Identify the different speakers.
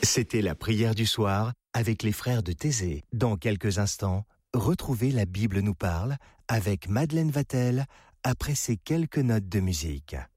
Speaker 1: C'était la prière du soir avec les frères de Thésée. Dans quelques instants, retrouvez La Bible nous parle avec Madeleine Vatel après ces quelques notes de musique.